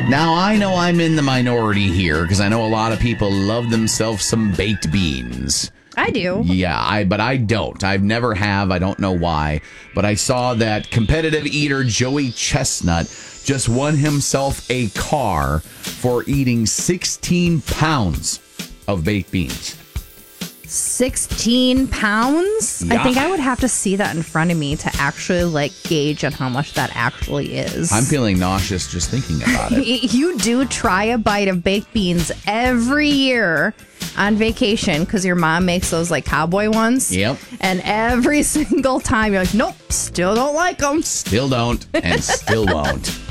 Now, I know I'm in the minority here because I know a lot of people love themselves some baked beans. I do. Yeah, but I don't. I've never have. I don't know why. But I saw that competitive eater Joey Chestnut just won himself a car for eating 16 pounds of baked beans. 16 pounds? Yeah. I think I would have to see that in front of me to actually gauge on how much that actually is. I'm feeling nauseous just thinking about it. You do try a bite of baked beans every year on vacation because your mom makes those cowboy ones. Yep. And every single time you're like, nope, still don't like them. Still don't and still won't.